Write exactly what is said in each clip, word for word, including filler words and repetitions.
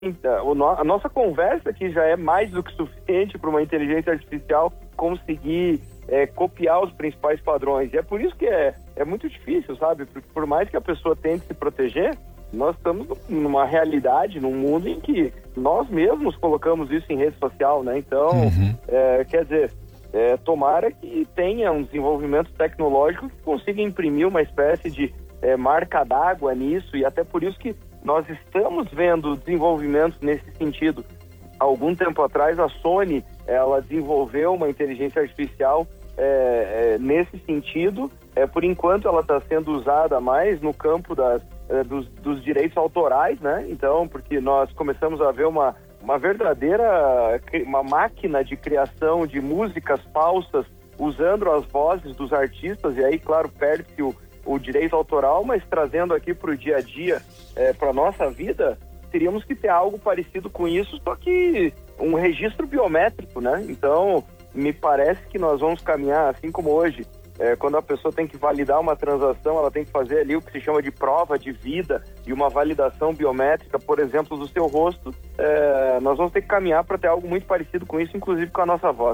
a nossa conversa aqui já é mais do que suficiente para uma inteligência artificial conseguir é, copiar os principais padrões. E é por isso que é, é muito difícil, sabe? Porque por mais que a pessoa tente se proteger, nós estamos numa realidade, num mundo em que nós mesmos colocamos isso em rede social, né? Então, uhum. é, quer dizer, é, tomara que tenha um desenvolvimento tecnológico que consiga imprimir uma espécie de é, marca d'água nisso, e até por isso que nós estamos vendo desenvolvimentos nesse sentido. Há algum tempo atrás, a Sony, ela desenvolveu uma inteligência artificial é, é, nesse sentido. É, por enquanto, ela está sendo usada mais no campo das, é, dos, dos direitos autorais, né? Então, porque nós começamos a ver uma, uma verdadeira uma máquina de criação de músicas falsas usando as vozes dos artistas, e aí, claro, perde-se o o direito autoral, mas trazendo aqui para o dia a dia, é, para a nossa vida, teríamos que ter algo parecido com isso, só que um registro biométrico, né? Então, me parece que nós vamos caminhar, assim como hoje, é, quando a pessoa tem que validar uma transação, ela tem que fazer ali o que se chama de prova de vida e uma validação biométrica, por exemplo, do seu rosto, é, nós vamos ter que caminhar para ter algo muito parecido com isso, inclusive com a nossa voz.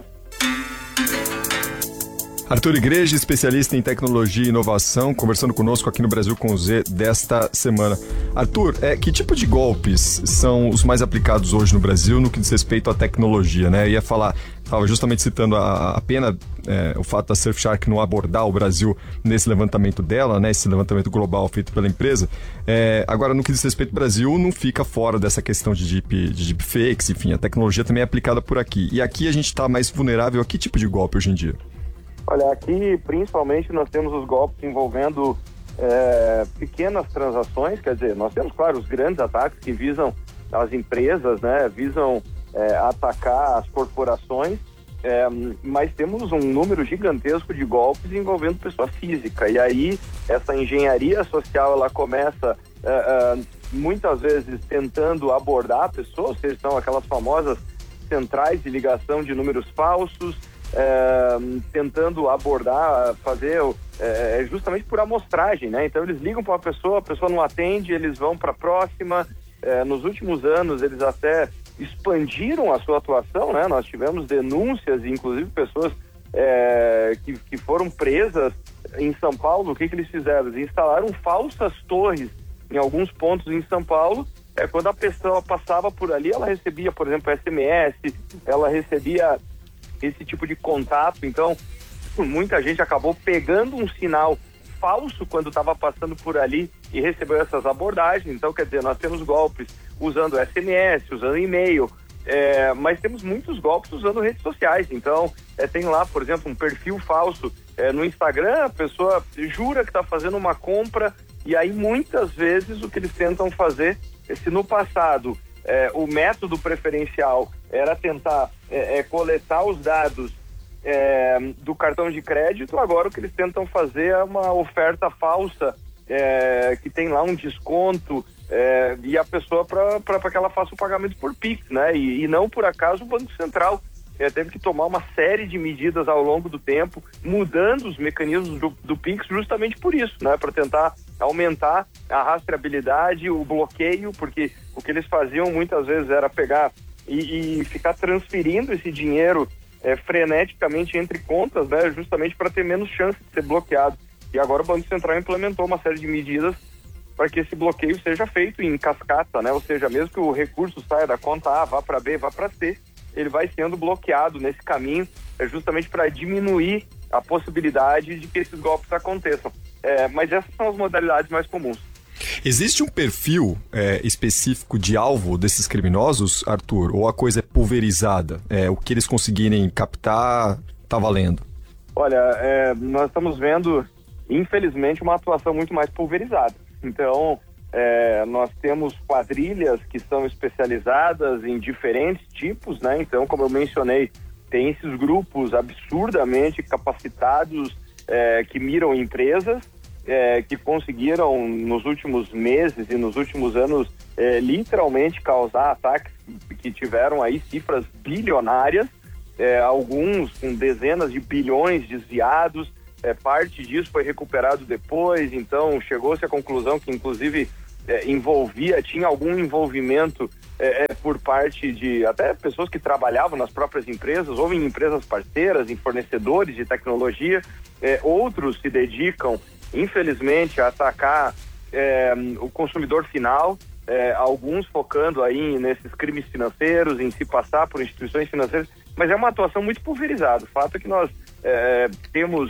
Arthur Igreja, especialista em tecnologia e inovação, conversando conosco aqui no Brasil com Z desta semana. Arthur, é, que tipo de golpes são os mais aplicados hoje no Brasil no que diz respeito à tecnologia, né? Eu ia falar, estava justamente citando a, a pena, é, o fato da Surfshark não abordar o Brasil nesse levantamento dela, né? Esse levantamento global feito pela empresa. É, agora, no que diz respeito ao Brasil, não fica fora dessa questão de, deep, de deepfakes, enfim, a tecnologia também é aplicada por aqui. E aqui a gente está mais vulnerável a que tipo de golpe hoje em dia? Olha, aqui principalmente nós temos os golpes envolvendo é, pequenas transações, quer dizer, nós temos, claro, os grandes ataques que visam as empresas, né, visam é, atacar as corporações, é, mas temos um número gigantesco de golpes envolvendo pessoa física, e aí essa engenharia social, ela começa é, é, muitas vezes tentando abordar a pessoa, ou seja, são aquelas famosas centrais de ligação de números falsos, É, tentando abordar, fazer é, justamente por amostragem, né? Então eles ligam para uma pessoa, a pessoa não atende, eles vão para a próxima. É, nos últimos anos eles até expandiram a sua atuação, né? Nós tivemos denúncias, inclusive pessoas é, que, que foram presas em São Paulo. O que, que eles fizeram? Eles instalaram falsas torres em alguns pontos em São Paulo. É, quando a pessoa passava por ali, ela recebia, por exemplo, S M S, ela recebia esse tipo de contato. Então muita gente acabou pegando um sinal falso quando estava passando por ali e recebeu essas abordagens. Então, quer dizer, nós temos golpes usando S M S, usando e-mail, é, mas temos muitos golpes usando redes sociais. Então, é, tem lá, por exemplo, um perfil falso é, no Instagram, a pessoa jura que está fazendo uma compra, e aí muitas vezes o que eles tentam fazer é, se no passado É, o método preferencial era tentar é, é, coletar os dados é, do cartão de crédito, agora o que eles tentam fazer é uma oferta falsa, é, que tem lá um desconto, é, e a pessoa para que ela faça o pagamento por Pix, né? E, e não por acaso o Banco Central é, teve que tomar uma série de medidas ao longo do tempo, mudando os mecanismos do, do Pix justamente por isso, né? Para tentar aumentar a rastreabilidade, o bloqueio, porque o que eles faziam muitas vezes era pegar e, e ficar transferindo esse dinheiro é, freneticamente entre contas, né? Justamente para ter menos chance de ser bloqueado. E agora o Banco Central implementou uma série de medidas para que esse bloqueio seja feito em cascata, né? Ou seja, mesmo que o recurso saia da conta A, vá para B, vá para C, ele vai sendo bloqueado nesse caminho, é justamente para diminuir a possibilidade de que esses golpes aconteçam. É, mas essas são as modalidades mais comuns. Existe um perfil é, específico de alvo desses criminosos, Arthur? Ou a coisa é pulverizada? É, o que eles conseguirem captar tá valendo? Olha, é, nós estamos vendo, infelizmente, uma atuação muito mais pulverizada. Então, é, nós temos quadrilhas que são especializadas em diferentes tipos, né? Então, como eu mencionei, tem esses grupos absurdamente capacitados é, que miram empresas, é, que conseguiram nos últimos meses e nos últimos anos é, literalmente causar ataques que tiveram aí cifras bilionárias, é, alguns com dezenas de bilhões desviados. É, parte disso foi recuperado depois, então chegou-se à conclusão que inclusive é, envolvia, tinha algum envolvimento é, é, por parte de até pessoas que trabalhavam nas próprias empresas, ou em empresas parceiras, em fornecedores de tecnologia. É, outros se dedicam, infelizmente, a atacar é, o consumidor final, é, alguns focando aí nesses crimes financeiros, em se passar por instituições financeiras, mas é uma atuação muito pulverizada. O fato é que nós é, temos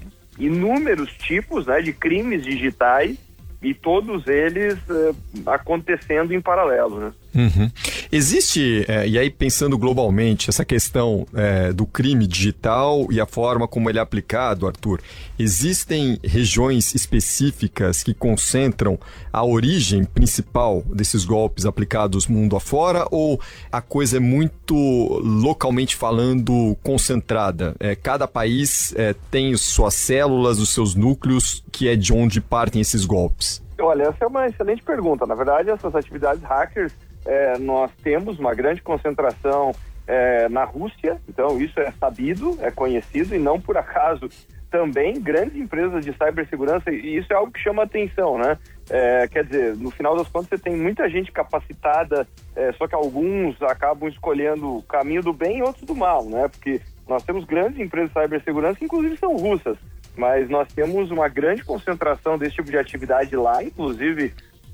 inúmeros tipos, né, de crimes digitais, e todos eles eh, acontecendo em paralelo, né? Uhum. Existe, é, e aí pensando globalmente, essa questão é, do crime digital e a forma como ele é aplicado, Arthur, existem regiões específicas que concentram a origem principal desses golpes aplicados mundo afora, ou a coisa é muito localmente falando concentrada? É, cada país é, tem suas células, os seus núcleos, que é de onde partem esses golpes? Olha, essa é uma excelente pergunta. Na verdade, essas atividades hackers, é, nós temos uma grande concentração é, na Rússia, então isso é sabido, é conhecido, e não por acaso também grandes empresas de cibersegurança, e isso é algo que chama atenção, né? É, quer dizer, no final das contas você tem muita gente capacitada, é, só que alguns acabam escolhendo o caminho do bem e outros do mal, né? Porque nós temos grandes empresas de cibersegurança que inclusive são russas, mas nós temos uma grande concentração desse tipo de atividade lá, inclusive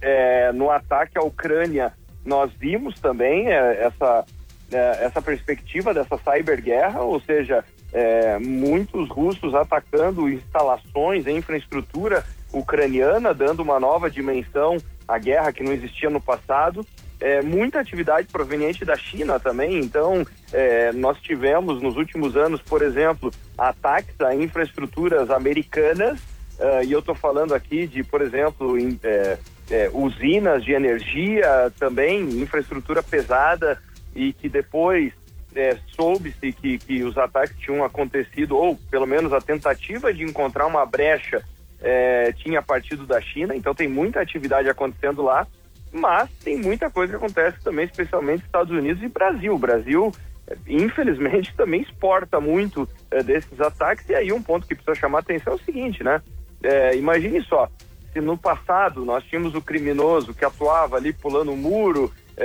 é, no ataque à Ucrânia nós vimos também é, essa, é, essa perspectiva dessa cyberguerra, ou seja, é, muitos russos atacando instalações, infraestrutura ucraniana, dando uma nova dimensão à guerra que não existia no passado. É, muita atividade proveniente da China também, então é, nós tivemos nos últimos anos, por exemplo, ataques a infraestruturas americanas, uh, e eu estou falando aqui de, por exemplo, em, é, é, usinas de energia também, infraestrutura pesada, e que depois é, soube-se que, que os ataques tinham acontecido, ou pelo menos a tentativa de encontrar uma brecha é, tinha partido da China, então tem muita atividade acontecendo lá. Mas tem muita coisa que acontece também, especialmente nos Estados Unidos e Brasil. O Brasil, infelizmente, também exporta muito é, desses ataques. E aí um ponto que precisa chamar a atenção é o seguinte, né? É, imagine só, se no passado nós tínhamos o criminoso que atuava ali pulando o muro,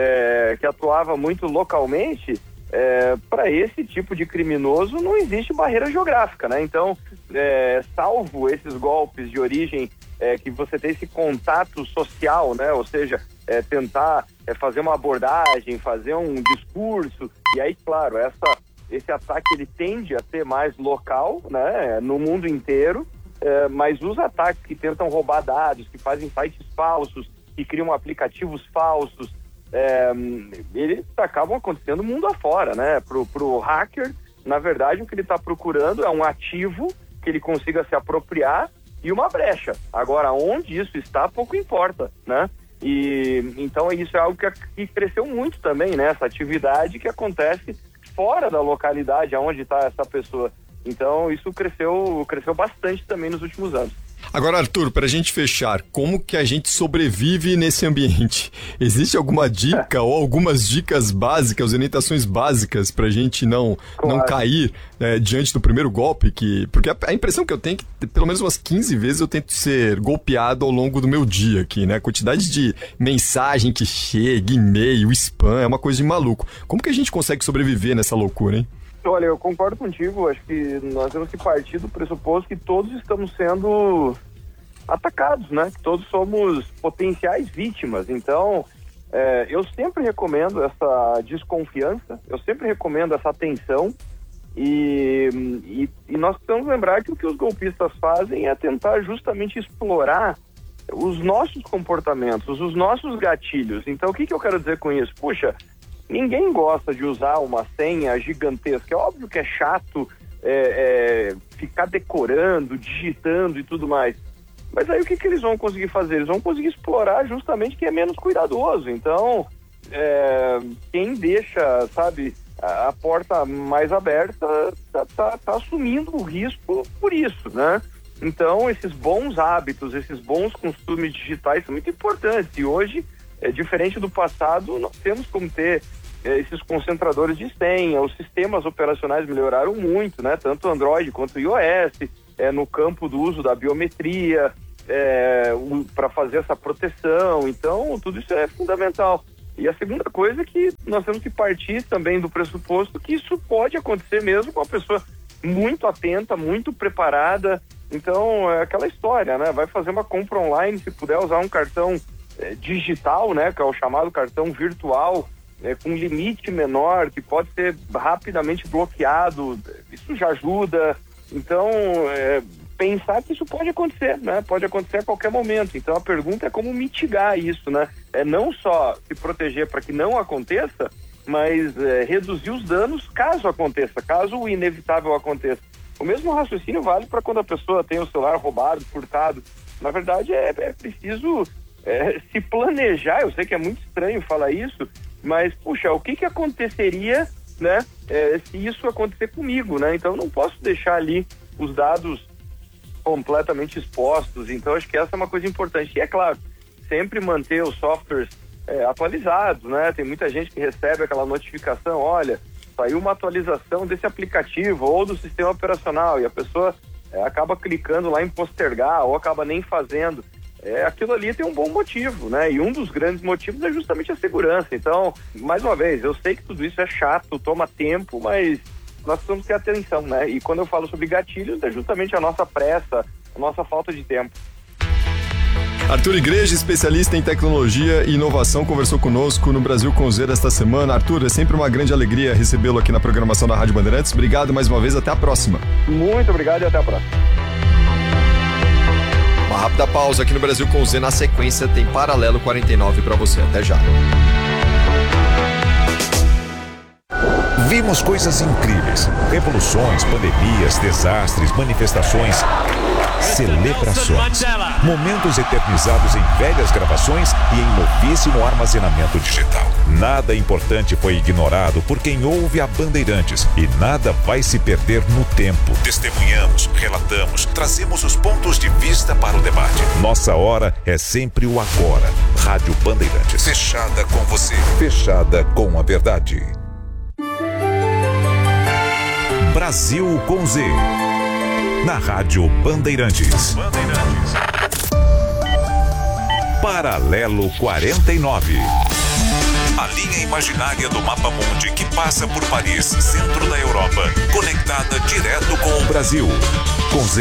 é, que atuava muito localmente, é, para esse tipo de criminoso não existe barreira geográfica, né? Então, é, salvo esses golpes de origem é, que você tem esse contato social, né? Ou seja, é, tentar é, fazer uma abordagem, fazer um discurso, e aí, claro, essa, esse ataque ele tende a ser mais local, né? No mundo inteiro, é, mas os ataques que tentam roubar dados, que fazem sites falsos, que criam aplicativos falsos, É, eles acabam acontecendo mundo afora, né? Pro, pro hacker, na verdade, o que ele está procurando é um ativo que ele consiga se apropriar e uma brecha. Agora, onde isso está, pouco importa, né? E então isso é algo que, que cresceu muito também, né? Essa atividade que acontece fora da localidade onde está essa pessoa. Então, isso cresceu, cresceu bastante também nos últimos anos. Agora, Arthur, para a gente fechar, como que a gente sobrevive nesse ambiente? Existe alguma dica ou algumas dicas básicas, orientações básicas para a gente não, claro. não cair é, diante do primeiro golpe? Que, porque a, a impressão que eu tenho é que pelo menos umas quinze vezes eu tento ser golpeado ao longo do meu dia aqui, né? A quantidade de mensagem que chega, e-mail, spam, é uma coisa de maluco. Como que a gente consegue sobreviver nessa loucura, hein? Olha, eu concordo contigo, acho que nós temos que partir do pressuposto que todos estamos sendo atacados, né? Que todos somos potenciais vítimas. Então, é, eu sempre recomendo essa desconfiança, eu sempre recomendo essa atenção, e, e, e nós precisamos lembrar que o que os golpistas fazem é tentar justamente explorar os nossos comportamentos, os nossos gatilhos. Então, o que, que eu quero dizer com isso? Puxa, ninguém gosta de usar uma senha gigantesca. É óbvio que é chato é, é, ficar decorando, digitando e tudo mais. Mas aí o que, que eles vão conseguir fazer? Eles vão conseguir explorar justamente quem é menos cuidadoso. Então, é, quem deixa, sabe, a, a porta mais aberta tá, tá, tá assumindo o risco por isso, né? Então, esses bons hábitos, esses bons costumes digitais são muito importantes. E hoje, é, diferente do passado, nós temos como ter é, esses concentradores de senha. Os sistemas operacionais melhoraram muito, né? Tanto o Android quanto o iOS, é, no campo do uso da biometria. é, um, para fazer essa proteção. Então, tudo isso é fundamental. E a segunda coisa é que nós temos que partir também do pressuposto que isso pode acontecer mesmo com uma pessoa muito atenta, muito preparada. Então, é aquela história, né? Vai fazer uma compra online, se puder usar um cartão é, digital, né? Que é o chamado cartão virtual, é, com limite menor, que pode ser rapidamente bloqueado. Isso já ajuda. Então, é, pensar que isso pode acontecer, né? Pode acontecer a qualquer momento. Então, a pergunta é como mitigar isso, né? É não só se proteger para que não aconteça, mas é, reduzir os danos caso aconteça, caso o inevitável aconteça. O mesmo raciocínio vale para quando a pessoa tem o celular roubado, furtado. Na verdade, é, é preciso é, se planejar. Eu sei que é muito estranho falar isso, mas, puxa, o que, que aconteceria, né, é, se isso acontecer comigo, né? Então, eu não posso deixar ali os dados completamente expostos. Então, acho que essa é uma coisa importante. E, é claro, sempre manter os softwares é, atualizados, né? Tem muita gente que recebe aquela notificação, olha, saiu uma atualização desse aplicativo ou do sistema operacional, e a pessoa é, acaba clicando lá em postergar ou acaba nem fazendo. É, aquilo ali tem um bom motivo, né? E um dos grandes motivos é justamente a segurança. Então, mais uma vez, eu sei que tudo isso é chato, toma tempo, mas nós precisamos ter atenção, né? E quando eu falo sobre gatilhos, é justamente a nossa pressa, a nossa falta de tempo. Arthur Igreja, especialista em tecnologia e inovação, conversou conosco no Brasil com Z esta semana. Arthur, é sempre uma grande alegria recebê-lo aqui na programação da Rádio Bandeirantes. Obrigado mais uma vez, até a próxima. Muito obrigado e até a próxima. Uma rápida pausa aqui no Brasil com Z. Na sequência tem Paralelo quarenta e nove para você. Até já. Vimos coisas incríveis, revoluções, pandemias, desastres, manifestações, celebrações, momentos eternizados em velhas gravações e em novíssimo armazenamento digital. Nada importante foi ignorado por quem ouve a Bandeirantes e nada vai se perder no tempo. Testemunhamos, relatamos, trazemos os pontos de vista para o debate. Nossa hora é sempre o agora. Rádio Bandeirantes, fechada com você, fechada com a verdade. Brasil com Z, na Rádio Bandeirantes. Bandeirantes. Paralelo quarenta e nove. A linha imaginária do mapa mundi que passa por Paris, centro da Europa, conectada direto com o Brasil. Com Z.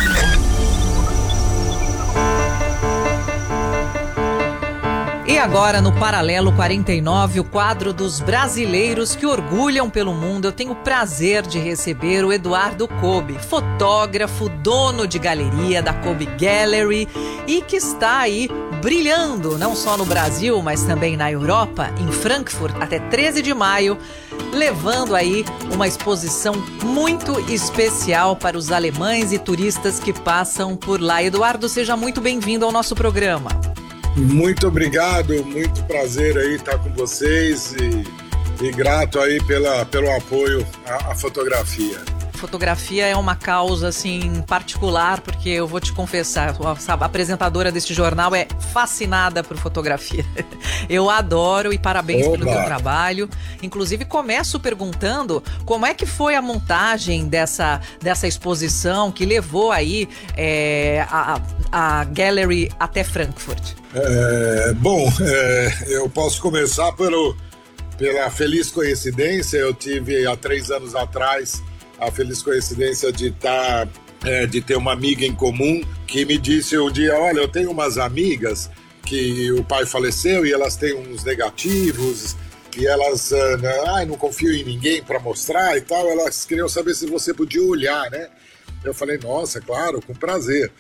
E agora, no Paralelo quarenta e nove, o quadro dos brasileiros que orgulham pelo mundo. Eu tenho o prazer de receber o Eduardo Kobe, fotógrafo, dono de galeria da Kobe Gallery e que está aí brilhando, não só no Brasil, mas também na Europa, em Frankfurt, até treze de maio, levando aí uma exposição muito especial para os alemães e turistas que passam por lá. Eduardo, seja muito bem-vindo ao nosso programa. Muito obrigado, muito prazer aí estar com vocês e, e grato aí pela, pelo apoio à, à fotografia. Fotografia é uma causa, assim, particular, porque eu vou te confessar, a apresentadora deste jornal é fascinada por fotografia. Eu adoro e parabéns Oba. pelo teu trabalho. Inclusive, começo perguntando como é que foi a montagem dessa, dessa exposição que levou aí é, a, a Gallery até Frankfurt. É, bom, é, eu posso começar pelo, pela feliz coincidência. Eu tive, há três anos atrás, a feliz coincidência de estar, é, de ter uma amiga em comum que me disse um dia, olha, eu tenho umas amigas que o pai faleceu e elas têm uns negativos e elas, ah, não confio em ninguém para mostrar e tal, elas queriam saber se você podia olhar, né? Eu falei, nossa, claro, com prazer.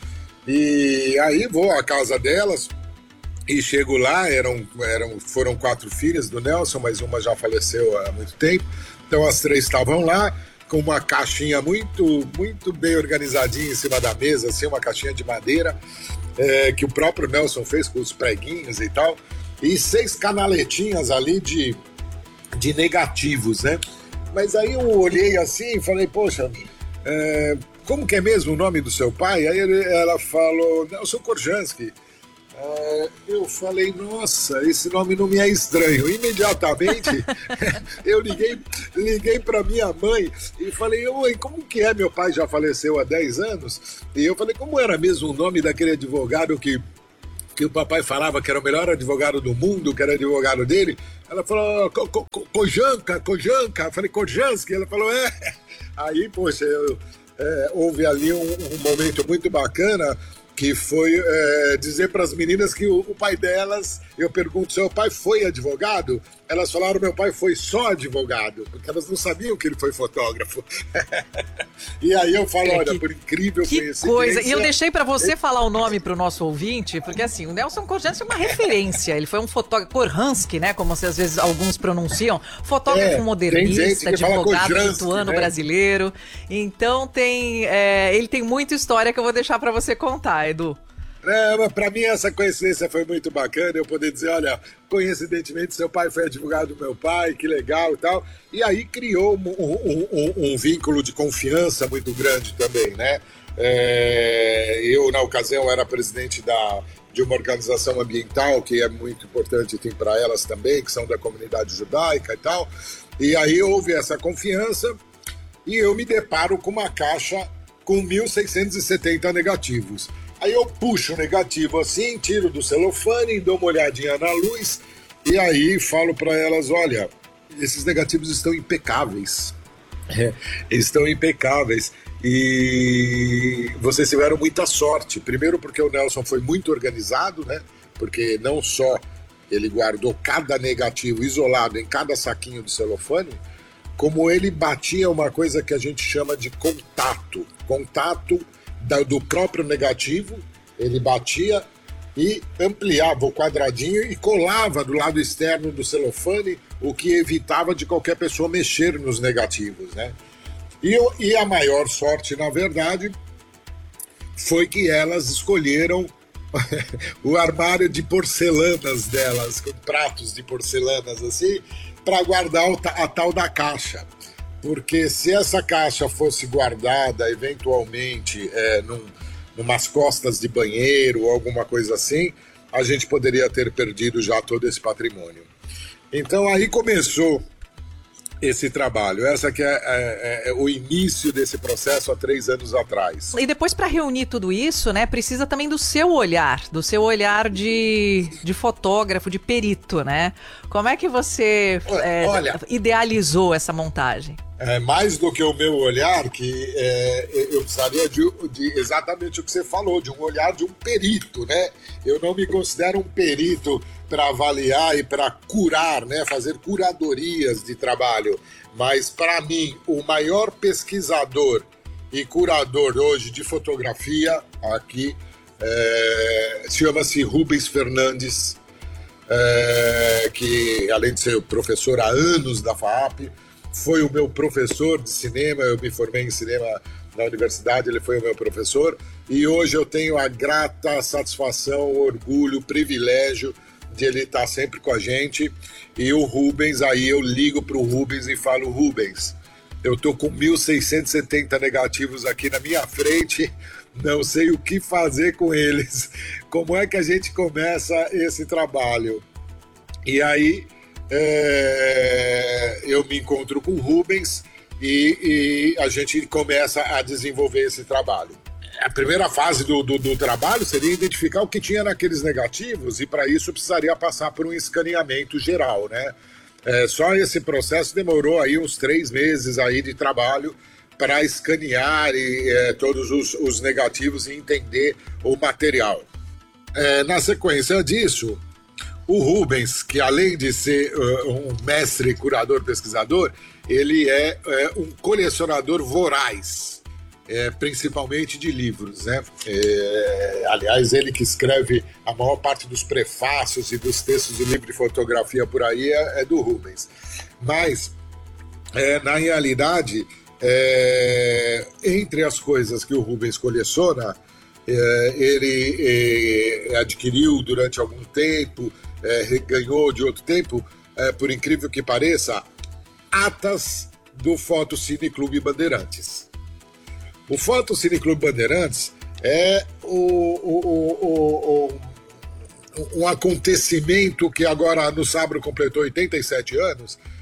E aí vou à casa delas e chego lá, eram, eram, foram quatro filhas do Nelson, mas uma já faleceu há muito tempo, então as três estavam lá, com uma caixinha muito, muito bem organizadinha em cima da mesa, assim, uma caixinha de madeira, é, que o próprio Nelson fez com os preguinhos e tal, e seis canaletinhas ali de, de negativos, né? Mas aí eu olhei assim e falei, poxa, é, como que é mesmo o nome do seu pai? Aí ele, ela falou, Nelson Korjanski. Uh, eu falei, nossa, esse nome não me é estranho. Imediatamente eu liguei, liguei para minha mãe e falei, oi, como que é? Meu pai já faleceu há dez anos. E eu falei, como era mesmo o nome daquele advogado que, que o papai falava que era o melhor advogado do mundo, que era advogado dele? Ela falou, Kojanka, Kojanka. Eu falei, Kojansky. Ela falou, é. Aí, poxa, eu, é, houve ali um, um momento muito bacana, que foi é, dizer para as meninas que o, o pai delas, eu pergunto, seu pai foi advogado? Elas falaram, meu pai foi só advogado, porque elas não sabiam que ele foi fotógrafo. E aí eu falo, é, olha, que, por incrível que coincidência... coisa, e eu deixei para você falar o nome para o nosso ouvinte, porque assim, o Nelson Korjansky é uma referência, ele foi um fotógrafo, Korjansky, né, como às vezes alguns pronunciam, fotógrafo é, modernista, advogado lituano, né? Brasileiro, então tem, é, ele tem muita história que eu vou deixar para você contar, Edu. É, para mim essa coincidência foi muito bacana, eu poder dizer, olha, coincidentemente seu pai foi advogado do meu pai, que legal e tal, e aí criou um, um, um, um vínculo de confiança muito grande também, né? É, eu, na ocasião, era presidente da, de uma organização ambiental, que é muito importante para elas também, que são da comunidade judaica e tal, e aí houve essa confiança, e eu me deparo com uma caixa com mil seiscentos e setenta negativos. Aí eu puxo o negativo assim, tiro do celofane, dou uma olhadinha na luz e aí falo para elas, olha, esses negativos estão impecáveis. É, estão impecáveis e vocês tiveram muita sorte. Primeiro porque o Nelson foi muito organizado, né? Porque não só ele guardou cada negativo isolado em cada saquinho de celofane, como ele batia uma coisa que a gente chama de contato. Contato do próprio negativo, ele batia e ampliava o quadradinho e colava do lado externo do celofane, o que evitava de qualquer pessoa mexer nos negativos, né? E, e a maior sorte, na verdade, foi que elas escolheram o armário de porcelanas delas, com pratos de porcelanas assim, para guardar a tal da caixa. Porque se essa caixa fosse guardada eventualmente é, num, numas costas de banheiro ou alguma coisa assim, a gente poderia ter perdido já todo esse patrimônio. Então aí começou esse trabalho. Essa que é, é, é o início desse processo há três anos atrás. E depois, para reunir tudo isso, né, precisa também do seu olhar, do seu olhar de, de fotógrafo, de perito, né? Como é que você é, Olha, idealizou essa montagem? É, mais do que o meu olhar, que é, eu precisaria de, de exatamente o que você falou, de um olhar de um perito, né? Eu não me considero um perito para avaliar e para curar, né? Fazer curadorias de trabalho, mas para mim o maior pesquisador e curador hoje de fotografia aqui é, chama-se Rubens Fernandes, é, que além de ser professor há anos da F A A P, foi o meu professor de cinema. Eu me formei em cinema na universidade, ele foi o meu professor, e hoje eu tenho a grata satisfação, orgulho, privilégio de ele estar sempre com a gente. E o Rubens, aí eu ligo para o Rubens e falo, Rubens, eu tô com mil seiscentos e setenta negativos aqui na minha frente, não sei o que fazer com eles, como é que a gente começa esse trabalho? E aí é, eu me encontro com o Rubens e, e a gente começa a desenvolver esse trabalho. A primeira fase do, do, do trabalho seria identificar o que tinha naqueles negativos, e para isso precisaria passar por um escaneamento geral, né? É, só esse processo demorou aí uns três meses aí de trabalho para escanear e, é, todos os, os negativos e entender o material. É, na sequência disso, o Rubens, que além de ser uh, um mestre, curador, pesquisador, ele é, é um colecionador voraz, é, principalmente de livros, né? É, aliás, ele que escreve a maior parte dos prefácios e dos textos do livro de fotografia por aí é, é do Rubens. Mas, é, na realidade, é, entre as coisas que o Rubens coleciona, é, ele é, adquiriu durante algum tempo, é, ganhou de outro tempo, é, por incrível que pareça, atas do Fotocine Clube Bandeirantes. O Fotocine Clube Bandeirantes é o, o, o, o, um acontecimento que agora no sábado completou oitenta e sete anos,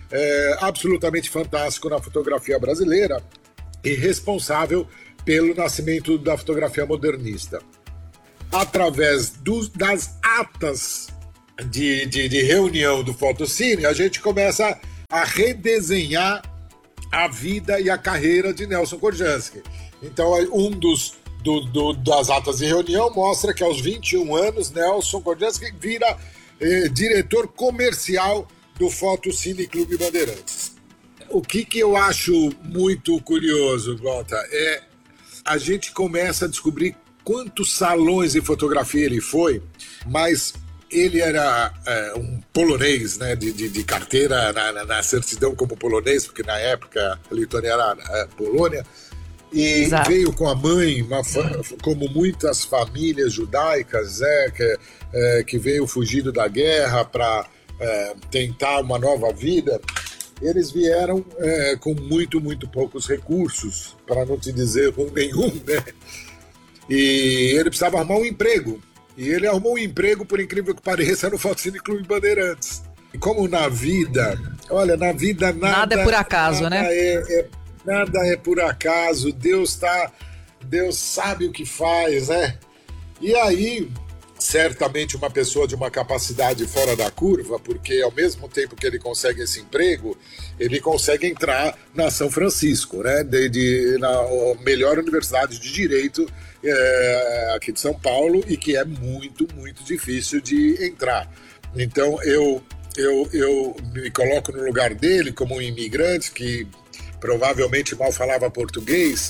é, absolutamente fantástico na fotografia brasileira e responsável pelo nascimento da fotografia modernista. Através dos, das atas de, de, de reunião do Fotocine, a gente começa a redesenhar a vida e a carreira de Nelson Korjansky. Então, um dos do, do, das atas de reunião mostra que aos vinte e um anos, Nelson Korjansky vira eh, diretor comercial do Fotocine Clube Bandeirantes. O que, que eu acho muito curioso, Walter, é a gente começa a descobrir quantos salões de fotografia ele foi, mas ele era é, um polonês, né, de, de, de carteira na, na, na certidão como polonês, porque na época a Lituânia era é, Polônia, e Exato. Veio com a mãe, uma, como muitas famílias judaicas, é, que, é, que veio fugido da guerra para é, tentar uma nova vida. Eles vieram é, com muito, muito poucos recursos, para não te dizer nenhum, né? E ele precisava arrumar um emprego. E ele arrumou um emprego, por incrível que pareça, no Fotocine Clube Bandeirantes. E como na vida, olha, na vida nada... Nada é por acaso, nada né? É, é, nada é por acaso, Deus tá... Deus sabe o que faz, né? E aí, certamente uma pessoa de uma capacidade fora da curva, porque ao mesmo tempo que ele consegue esse emprego, ele consegue entrar na São Francisco, né? De, de, na melhor universidade de Direito é, aqui de São Paulo, e que é muito, muito difícil de entrar. Então eu, eu, eu me coloco no lugar dele como um imigrante que provavelmente mal falava português.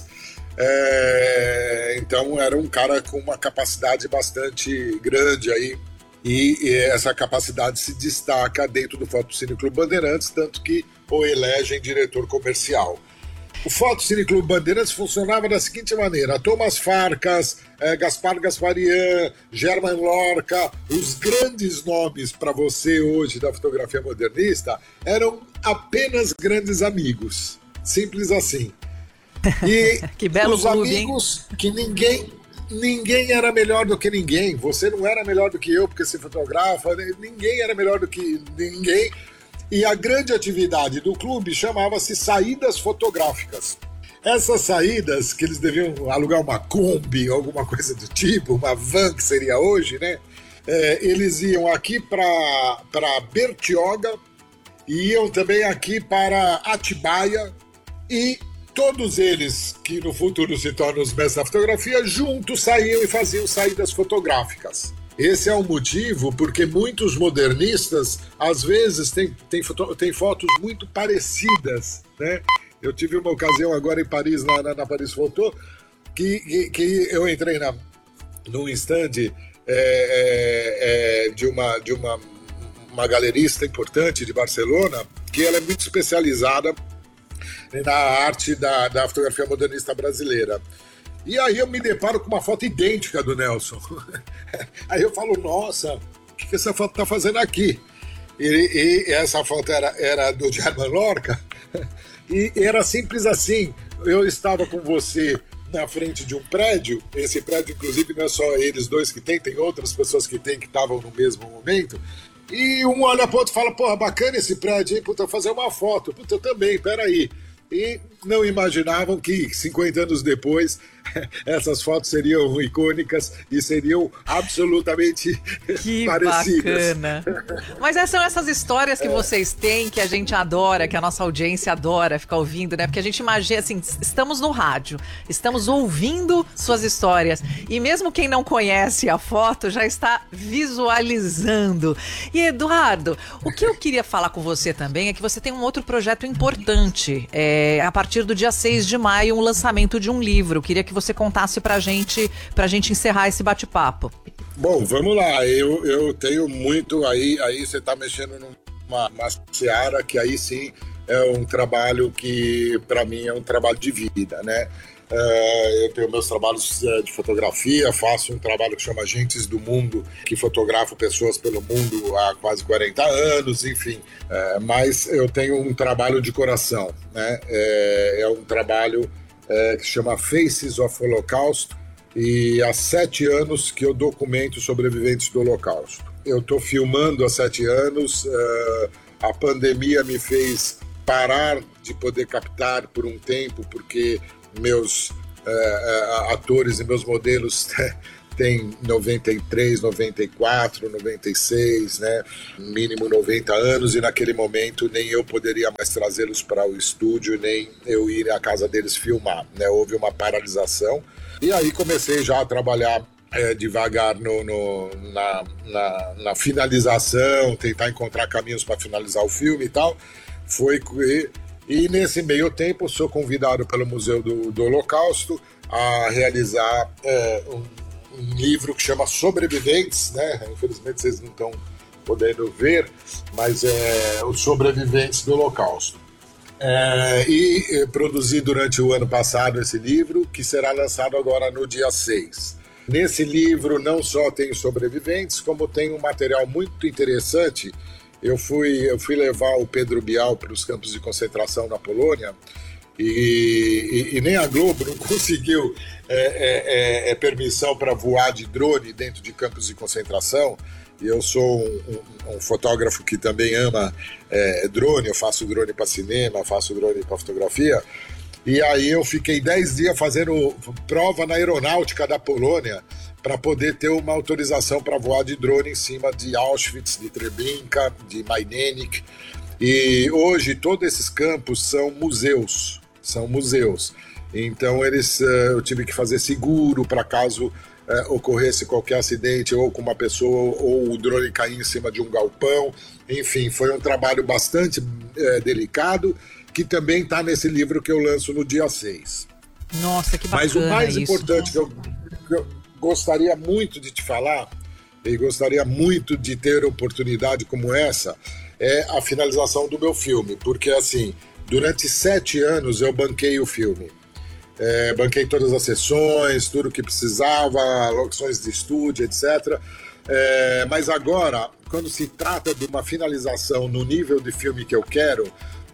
É, então era um cara com uma capacidade bastante grande aí, e, e essa capacidade se destaca dentro do Fotocine Clube Bandeirantes, tanto que o elegem diretor comercial. O Fotocine Clube Bandeirantes funcionava da seguinte maneira: Thomas Farkas, eh, Gaspar Gasparian, German Lorca, os grandes nomes para você hoje da fotografia modernista eram apenas grandes amigos, simples assim. E que belo os clube, amigos hein? Que ninguém, ninguém era melhor do que ninguém. Você não era melhor do que eu porque se fotografa, ninguém era melhor do que ninguém. E a grande atividade do clube chamava-se saídas fotográficas. Essas saídas, que eles deviam alugar uma Kombi, alguma coisa do tipo, uma van que seria hoje, né? É, eles iam aqui para Bertioga, e iam também aqui para Atibaia, e todos eles, que no futuro se tornam os mestres da fotografia, juntos saíam e faziam saídas fotográficas. Esse é o motivo porque muitos modernistas, às vezes, têm, têm, foto, têm fotos muito parecidas, né? Eu tive uma ocasião agora em Paris, na, na, na Paris Photo, que, que, que eu entrei na, num stand é, é, é, de, uma, de uma, uma galerista importante de Barcelona, que ela é muito especializada na arte da, da fotografia modernista brasileira. E aí eu me deparo com uma foto idêntica do Nelson. Aí eu falo, nossa, o que, que essa foto está fazendo aqui? E, e essa foto era, era do German Lorca, e era simples assim: eu estava com você na frente de um prédio, esse prédio inclusive não é só eles dois que tem, tem outras pessoas que tem que estavam no mesmo momento, e um olha para o outro e fala, porra, bacana esse prédio, hein? Puta, eu vou fazer uma foto. Puta, eu também, peraí. E não imaginavam que cinquenta anos depois essas fotos seriam icônicas e seriam absolutamente que parecidas. Bacana. Mas essas são essas histórias que é. vocês têm, que a gente adora, que a nossa audiência adora ficar ouvindo, né? Porque a gente imagina, assim, estamos no rádio, estamos ouvindo suas histórias, e mesmo quem não conhece a foto já está visualizando. E Eduardo, o que eu queria falar com você também é que você tem um outro projeto importante, é, a partir do dia seis de maio, um lançamento de um livro. Eu queria que você contasse pra gente, pra gente encerrar esse bate-papo. Bom, vamos lá. Eu, eu tenho muito aí, aí você tá mexendo numa uma seara que aí sim é um trabalho que para mim é um trabalho de vida, né? Uh, eu tenho meus trabalhos uh, de fotografia, faço um trabalho que chama Gentes do Mundo, que fotografo pessoas pelo mundo há quase quarenta anos, enfim. Uh, mas eu tenho um trabalho de coração, né? É, é um trabalho uh, que se chama Faces of Holocausto, e há sete anos que eu documento sobreviventes do Holocausto. Eu estou filmando há sete anos uh, a pandemia me fez parar de poder captar por um tempo, porque meus uh, atores e meus modelos têm noventa e três, noventa e quatro, noventa e seis, né? Mínimo noventa anos, e naquele momento nem eu poderia mais trazê-los para o estúdio, nem eu ir à casa deles filmar, né? Houve uma paralisação, e aí comecei já a trabalhar é, devagar no, no, na, na, na finalização, tentar encontrar caminhos para finalizar o filme e tal. Foi, e, e nesse meio tempo sou convidado pelo Museu do, do Holocausto a realizar é, um um livro que chama Sobreviventes, né? Infelizmente vocês não estão podendo ver, mas é Os Sobreviventes do Holocausto. É, e é, produzi durante o ano passado esse livro, que será lançado agora no dia seis. Nesse livro não só tem os sobreviventes, como tem um material muito interessante. Eu fui, eu fui levar o Pedro Bial para os campos de concentração na Polônia, E, e, e nem a Globo não conseguiu é, é, é, permissão para voar de drone dentro de campos de concentração. E eu sou um, um, um fotógrafo que também ama é, drone, eu faço drone para cinema, faço drone para fotografia. E aí eu fiquei dez dias fazendo prova na aeronáutica da Polônia para poder ter uma autorização para voar de drone em cima de Auschwitz, de Treblinka, de Majdanek. E hoje todos esses campos são museus. São museus. Então eles, eu tive que fazer seguro para caso ocorresse qualquer acidente ou com uma pessoa ou o drone cair em cima de um galpão. Enfim, foi um trabalho bastante é, delicado, que também está nesse livro que eu lanço no dia seis. Nossa, que bacana. Mas o mais isso, importante que eu, que eu gostaria muito de te falar, e gostaria muito de ter oportunidade como essa, é a finalização do meu filme, porque assim, durante sete anos eu banquei o filme. É, banquei todas as sessões, tudo que precisava, locações de estúdio, etcétera. É, mas agora, quando se trata de uma finalização no nível de filme que eu quero,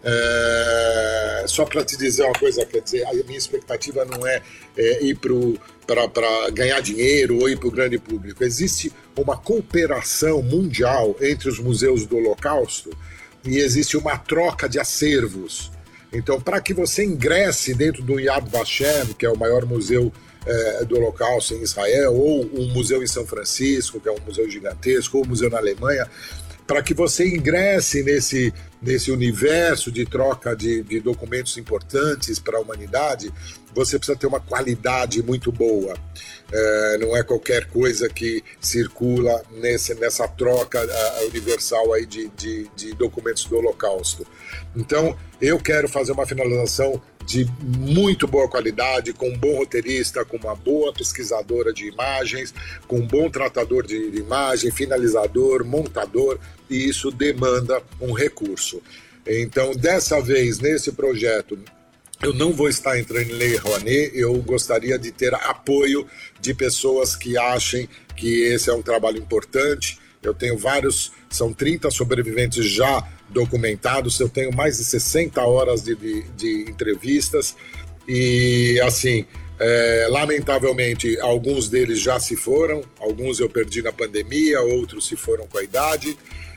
é, só para te dizer uma coisa, quer dizer, a minha expectativa não é, é ir para ganhar dinheiro ou ir para o grande público. Existe uma cooperação mundial entre os museus do Holocausto e existe uma troca de acervos. Então, para que você ingresse dentro do Yad Vashem, que é o maior museu é, do Holocausto em Israel, ou um museu em São Francisco, que é um museu gigantesco, ou um museu na Alemanha, para que você ingresse nesse, nesse universo de troca de, de documentos importantes para a humanidade, você precisa ter uma qualidade muito boa. É, não é qualquer coisa que circula nesse, nessa troca uh, universal aí de, de, de documentos do Holocausto. Então, eu quero fazer uma finalização de muito boa qualidade, com um bom roteirista, com uma boa pesquisadora de imagens, com um bom tratador de, de imagem, finalizador, montador, e isso demanda um recurso. Então, dessa vez, nesse projeto, eu não vou estar entrando em Lei Rouanet, eu gostaria de ter apoio de pessoas que achem que esse é um trabalho importante. Eu tenho vários, são trinta sobreviventes já documentados, eu tenho mais de sessenta horas de, de, de entrevistas e, assim, é, lamentavelmente, alguns deles já se foram, alguns eu perdi na pandemia, outros se foram com a idade.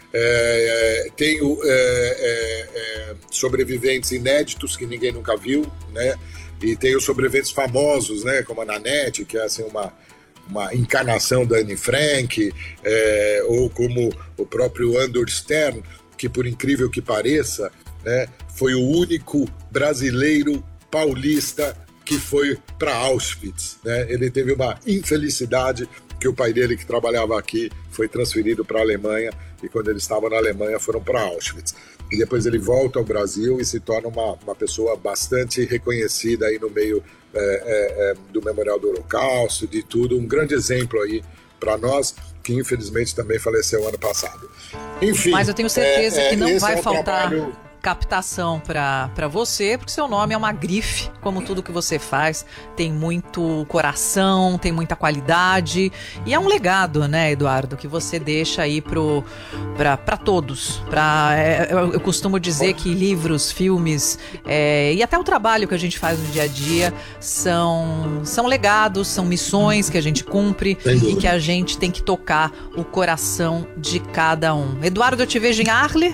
É, tenho é, é, é, sobreviventes inéditos que ninguém nunca viu, né? E tenho sobreviventes famosos, né? Como a Nanette, que é assim, uma, uma encarnação da Anne Frank, é, ou como o próprio Andor Stern, que por incrível que pareça, né, foi o único brasileiro paulista que foi para Auschwitz, né? Ele teve uma infelicidade que o pai dele, que trabalhava aqui, foi transferido para a Alemanha, e quando ele estava na Alemanha foram para Auschwitz. E depois ele volta ao Brasil e se torna uma, uma pessoa bastante reconhecida aí no meio é, é, é, do Memorial do Holocausto, de tudo, um grande exemplo aí para nós, que infelizmente também faleceu ano passado. Enfim, mas eu tenho certeza é, que não vai é um faltar trabalho... captação para você, porque seu nome é uma grife, como tudo que você faz, tem muito coração, tem muita qualidade, e é um legado, né, Eduardo, que você deixa aí para todos. Pra, é, eu, eu costumo dizer que livros, filmes é, e até o trabalho que a gente faz no dia a dia são, são legados, são missões que a gente cumpre e que a gente tem que tocar o coração de cada um. Eduardo, eu te vejo em Arles?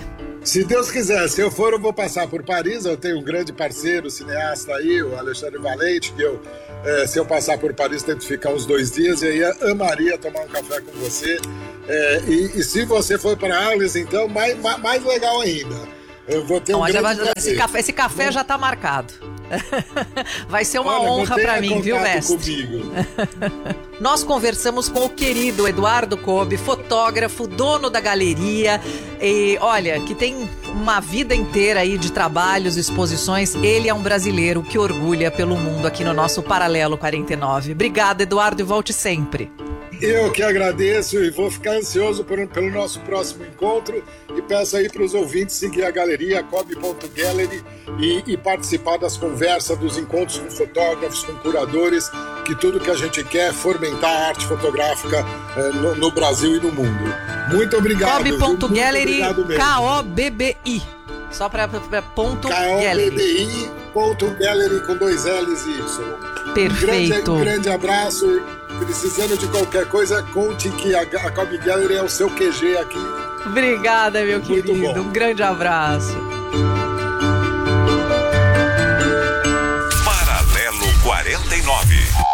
Se Deus quiser, se eu for, eu vou passar por Paris. Eu tenho um grande parceiro, cineasta aí, o Alexandre Valente, que eu, é, se eu passar por Paris, tento ficar uns dois dias e aí amaria tomar um café com você. É, e, e se você for para Arles, então, mais, mais legal ainda. Eu vou ter um Olha, grande prazer. esse café, esse café já tá marcado. Vai ser uma Olha, honra para mim, viu, mestre? Comigo. Nós conversamos com o querido Eduardo Kobe, fotógrafo, dono da galeria, e olha, que tem uma vida inteira aí de trabalhos, exposições. Ele é um brasileiro que orgulha pelo mundo aqui no nosso Paralelo quarenta e nove. Obrigada, Eduardo, e volte sempre. Eu que agradeço e vou ficar ansioso por, pelo nosso próximo encontro e peço aí para os ouvintes seguir a galeria kobe ponto gallery e, e participar das conversas, dos encontros com fotógrafos, com curadores, que tudo que a gente quer é fomentar a arte fotográfica eh, no, no Brasil e no mundo. Muito obrigado. kobe ponto gallery, K O B B I. Só para ponto gallery. K O B B I ponto gallery com dois L's e Y. Perfeito. Um grande, um grande abraço. Precisando de qualquer coisa, conte que a, a Kobe Gallery é o seu Q G aqui. Obrigada, meu Muito querido. bom. Um grande abraço. Paralelo quarenta e nove.